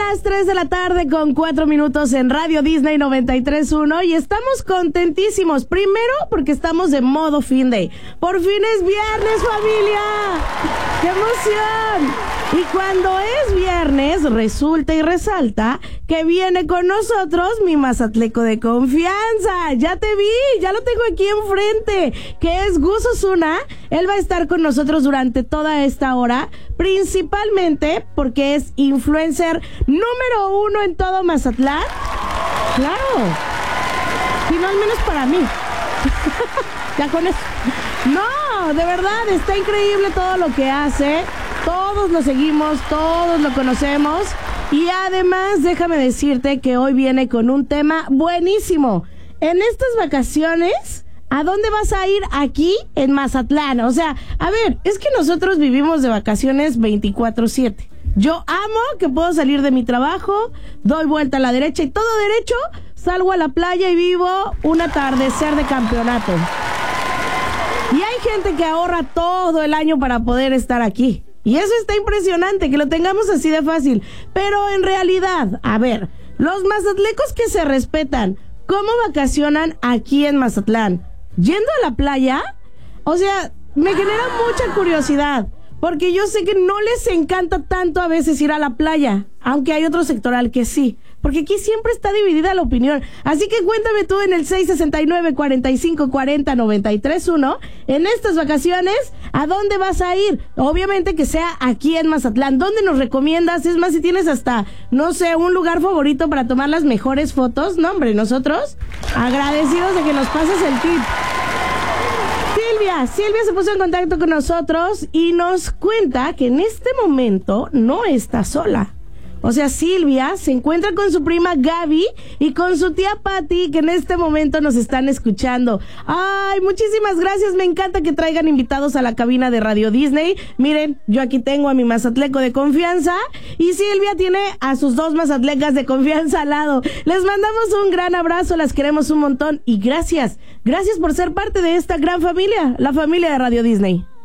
las 3 de la tarde con 4 minutos en Radio Disney 93.1 y estamos contentísimos. Primero porque estamos de modo fin de. Por fin es viernes, familia. ¡Qué emoción! Y cuando es viernes, resulta y resalta que viene con nosotros mi mazatleco de confianza. Ya te vi, ya lo tengo aquí enfrente, que es Gus Osuna. Él va a estar con nosotros durante toda esta hora, principalmente porque es influencer número 1 en todo Mazatlán. Claro. Y no al menos para mí. Ya con eso. No, de verdad, está increíble todo lo que hace. Todos lo seguimos, todos lo conocemos. Y además, déjame decirte que hoy viene con un tema buenísimo. En estas vacaciones, ¿a dónde vas a ir aquí en Mazatlán? O sea, a ver, es que nosotros vivimos de vacaciones 24/7. Yo amo que puedo salir de mi trabajo, doy vuelta a la derecha y todo derecho, salgo a la playa y vivo un atardecer de campeonato. Y hay gente que ahorra todo el año para poder estar aquí. Y eso está impresionante, que lo tengamos así de fácil. Pero en realidad, a ver, los mazatlecos que se respetan, ¿cómo vacacionan aquí en Mazatlán? ¿Yendo a la playa? O sea, me genera mucha curiosidad, porque yo sé que no les encanta tanto a veces ir a la playa, aunque hay otro sectoral que sí. Porque aquí siempre está dividida la opinión. Así que cuéntame tú en el 669-4540-931. En estas vacaciones, ¿a dónde vas a ir? Obviamente que sea aquí en Mazatlán. ¿Dónde nos recomiendas? Es más, si tienes hasta, no sé, un lugar favorito para tomar las mejores fotos. No, hombre, nosotros agradecidos de que nos pases el tip. Silvia se puso en contacto con nosotros y nos cuenta que en este momento no está sola. O sea, Silvia se encuentra con su prima Gaby y con su tía Patti, que en este momento nos están escuchando. Ay, muchísimas gracias, me encanta que traigan invitados a la cabina de Radio Disney. Miren, yo aquí tengo a mi mazatleco de confianza y Silvia tiene a sus dos mazatlecas de confianza al lado. Les mandamos un gran abrazo, las queremos un montón y gracias por ser parte de esta gran familia, la familia de Radio Disney.